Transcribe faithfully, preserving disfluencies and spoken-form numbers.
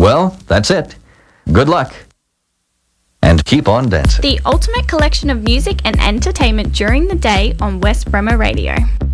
Well, that's it. Good luck. And keep on dancing. The ultimate collection of music and entertainment during the day on West Bremer Radio.